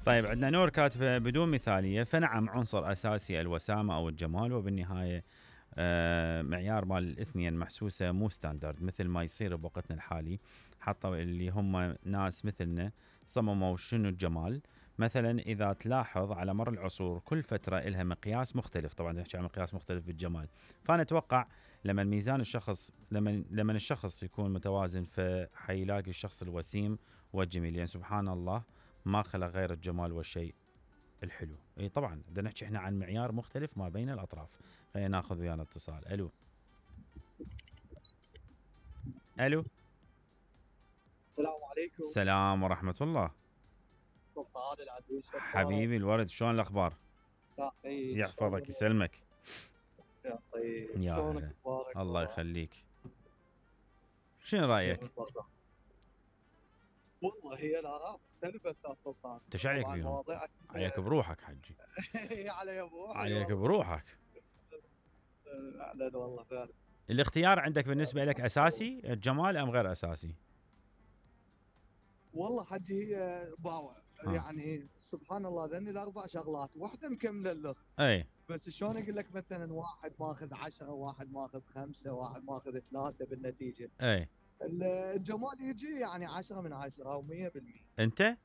طيب عندنا نور كاتبه بدون مثاليه، فنعم عنصر اساسي الوسامه او الجمال، وبالنهايه معيار مال الاثنين محسوسه مو ستاندرد مثل ما يصير بوقتنا الحالي. حطوا اللي هم ناس مثلنا صمموا شنو الجمال. مثلا اذا تلاحظ على مر العصور كل فتره لها مقياس مختلف، طبعا نحكي عن مقياس مختلف بالجمال. فانا اتوقع لما الميزان الشخص لما الشخص يكون متوازن فحيلاقي الشخص الوسيم والجميل، يعني سبحان الله ما خلق غير الجمال والشيء الحلو. اي طبعا بدنا نحكي احنا عن معيار مختلف ما بين الاطراف. خلينا ناخذ ويانا اتصال. الو. الو. السلام عليكم. السلام ورحمة الله. سلطان العزيز، شو اخبارك؟ حبيبي الورد، شلون الاخبار؟ يعطيك، شلون يحفظك امورك؟ يسلمك. يعطيك، يا شلونك؟ هلا. اخبارك الله والله؟ يخليك. شنو رايك؟ والله هي الاراء مختلفه استاذ سلطان. انت شو عليك طبعا بيهم؟ مواضيعك عليك بروحك حجي. على ابوي عليك والله. بروحك. فعلا والله فعلا. الاختيار عندك بالنسبة لك اساسي الجمال ام غير اساسي؟ والله حجي هي باوع، يعني سبحان الله ذني الاربع شغلات واحده مكمله الاخر. اي بس شلون اقول لك، مثلا واحد ماخذ 10، واحد ماخذ 5، واحد ماخذ 3 بالنتيجه. اي. الجمال يجي يعني 10 من 10 او 100%. انت؟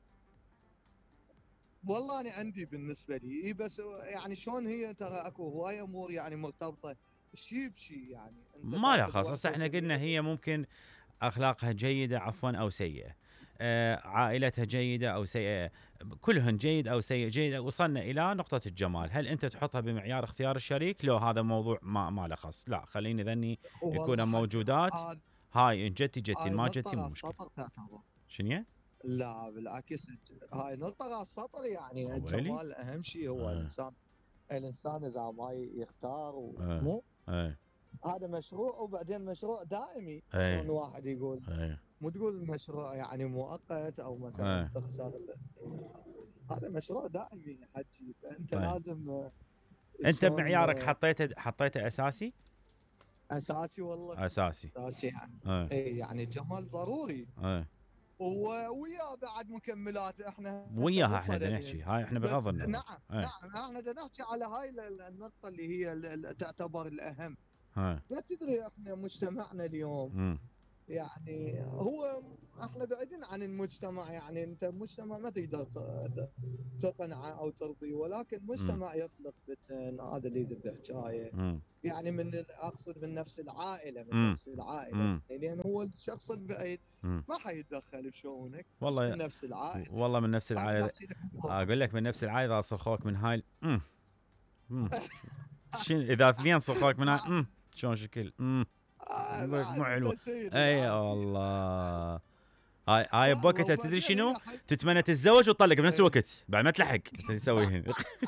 والله انا عندي بالنسبه لي بس يعني شلون هي ترى اكو هوايه امور يعني مرتبطه شيء بشيء، يعني انت ما لها تاخذ خاص، هسه احنا وقتك قلنا هي ممكن اخلاقها جيده عفوا او سيئه، عائلتها جيده او سيئه، كلهن جيد او سيء. جيد وصلنا الى نقطه الجمال، هل انت تحطها بمعيار اختيار الشريك؟ لو هذا موضوع ما له خص، لا خليني ذني يكون والله حج موجودات. هاي ان جتي جتي، هاي ما جتي نقطه مو على مشكله. السطر تعتبر. شنو؟ لا بالعكس، هاي نقطه على السطر، يعني ويلي. الجمال اهم شيء هو آه. الانسان اذا ما يختار آه. مو آه. هذا مشروع وبعدين مشروع دائمي. آه. شلون واحد يقول، آه. مو تقول مشروع يعني مؤقت او مثلا آه. تخسر هذا مشروع دائمي حجي، فانت طيب لازم انت شلون بمعيارك حطيته اساسي؟ اساسي والله. اساسي. اساسي يعني. آه. اي يعني الجمال ضروري، آه. ويا بعد مكملات احنا هسه وياها مو احنا بدنا بصددين. نحكي، هاي احنا بس بغض النظر. نعم آه. نعم احنا بدنا نحكي على هاي النقطه اللي هي تعتبر الاهم. آه. لا تدري احنا مجتمعنا اليوم، امم. يعني هو احنا بعيدين عن المجتمع، يعني انت المجتمع ما تقدر تقنعه او ترضيه، ولكن امم. المجتمع يخلق فتن، هذا اللي يذبح حكايه. امم. يعني اقصد من نفس العائله، امم. يعني لان هو الشخص البعيد امم. ما حيتدخل بشؤونك، بس والله. من نفس العائله. والله من نفس انا دا العائله. احكي لك اقول لك من نفس العائله اذا صرخوك من هاي امم. شنو اذا اثنين صرخوك من هاي شلون شكل مو بعد حلوه. انت سيد اي العافيه. والله. هاي بوقتها تدري وبعدين شنو؟ هي حق تتمنى تتزوج وتطلق بنفس الوقت بعد ما تلحق تسويهن.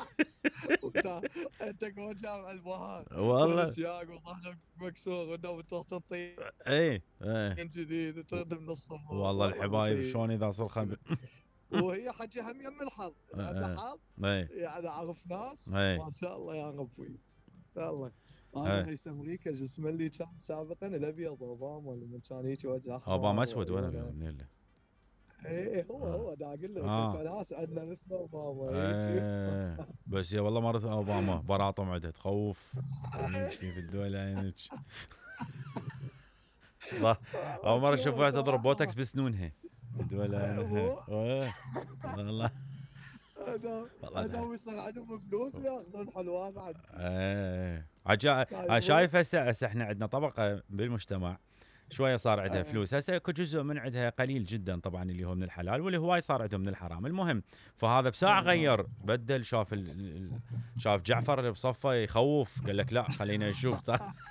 انت قوة جامع البهار والله. والسياق وظهرك مكسور ونوم تحت الطين اي جديد وتردم نص الصبح، والله والله ابو الحبايب سيد. شلون اذا صرخن. وهي حجي هم يم الحظ، عنده حظ. اي يعني اعرف ناس اي ما شاء الله يا ربي، ما شاء الله. اي. انا هيثم امريكا جسم اللي كان سابقا الابيض اوباما لما كان هيك وجه اوباما احمر اسود ولا وعيونه. من اللي. ايه هو دا اقول لك اه. الفناس عندنا مثل اوباما هيك. ايه بس يا والله مرت اوباما براطم عندها تخوف. انت في الدول عينك. الله. اول مره اشوف واحد تضرب بوتكس بسنونها. الدول عينها والله. هذا يصير عندهم فلوس وياخذون حلوان عاد. ايه شايفون. شايف هسه احنا عندنا طبقه بالمجتمع شويه صار عندها آه. فلوس، هسه اكو جزء من عندها قليل جدا طبعا اللي هو من الحلال، واللي هواي صار عندهم من الحرام. المهم فهذا بساعه غير بدل، شاف شاف جعفر اللي بصفه يخوف، قال لك لا خلينا نشوف.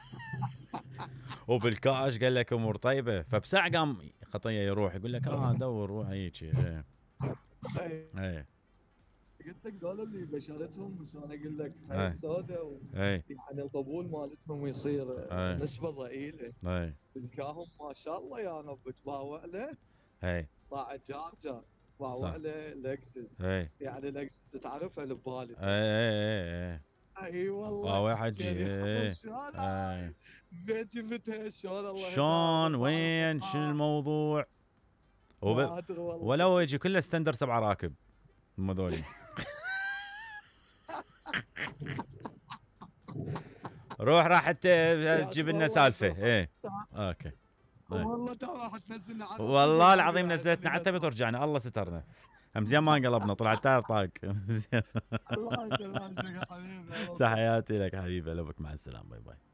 وبالكاش قال لك امور طيبه، فبساعه قام خطيه يروح يقول لك دور روح هيك. ايه ايه قلت لك دول اللي بشرتهم شلون اقول لك حيل ايه سوداء، ايه يعني القبول مالتهم يصير ايه نسبه ضئيله. ايه بالكاهم ما شاء الله يا رب تباوع له ايه صاعد جارجر، تباوع صح. له لكسس. ايه يعني لكسس تعرفها البالي. ايه اي والله واحد حجي. زين يحضر ايه شلون ايه هاي بيت جبتها شلون الله يبارك شلون وين شنو الموضوع؟ ما ادري والله. ولو يجي كله ستندر 7 راكب. هم ذولي. روح راح تجيب لنا سالفه. ايه اوكي. والله تو راح تنزلنا على والله العظيم نزلتنا على التبت ورجعنا، الله سترنا. هم زين ما انقلبنا، طلع التاير طاق. الله يسلمك يا حبيبي. تحياتي لك حبيبي، لبك، مع السلامه، باي باي.